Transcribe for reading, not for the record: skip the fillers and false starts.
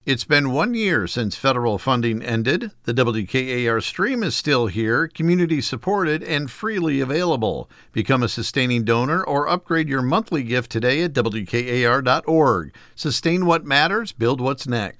It's been 1 year since federal funding ended. The WKAR stream is still here, community-supported, and freely available. Become a sustaining donor or upgrade your monthly gift today at WKAR.org. Sustain what matters, build what's next.